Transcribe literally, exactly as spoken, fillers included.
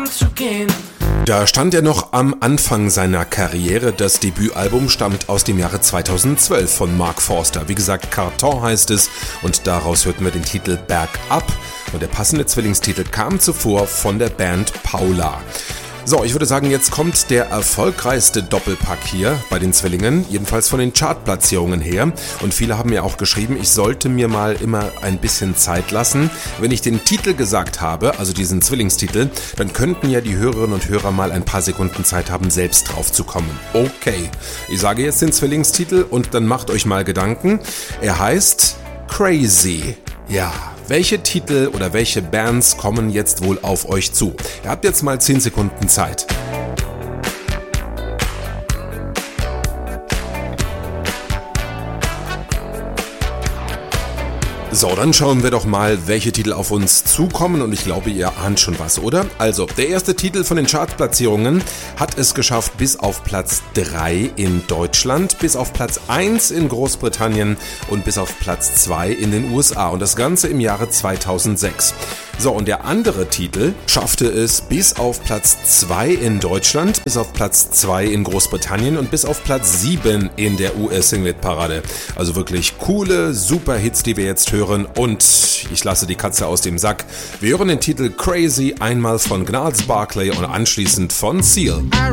anzugehen. Da stand er noch am Anfang seiner Karriere. Das Debütalbum stammt aus dem Jahre zweitausendzwölf von Mark Forster. Wie gesagt, Carton heißt es und daraus hörten wir den Titel Bergab. Und der passende Zwillingstitel kam zuvor von der Band Paula. So, ich würde sagen, jetzt kommt der erfolgreichste Doppelpack hier bei den Zwillingen, jedenfalls von den Chartplatzierungen her. Und viele haben mir auch geschrieben, ich sollte mir mal immer ein bisschen Zeit lassen. Wenn ich den Titel gesagt habe, also diesen Zwillingstitel, dann könnten ja die Hörerinnen und Hörer mal ein paar Sekunden Zeit haben, selbst drauf zu kommen. Okay, ich sage jetzt den Zwillingstitel und dann macht euch mal Gedanken. Er heißt Crazy. Ja, welche Titel oder welche Bands kommen jetzt wohl auf euch zu? Ihr habt jetzt mal zehn Sekunden Zeit. So, dann schauen wir doch mal, welche Titel auf uns zukommen und ich glaube, ihr ahnt schon was, oder? Also, der erste Titel von den Chartplatzierungen hat es geschafft bis auf Platz drei in Deutschland, bis auf Platz eins in Großbritannien und bis auf Platz zwei in den U S A und das Ganze im Jahre zweitausendsechs. So, und der andere Titel schaffte es bis auf Platz zwei in Deutschland, bis auf Platz zwei in Großbritannien und bis auf Platz sieben in der U S-Singlet-Parade. Also wirklich coole, super Hits, die wir jetzt hören und ich lasse die Katze aus dem Sack. Wir hören den Titel Crazy einmal von Gnarls Barkley und anschließend von Seal.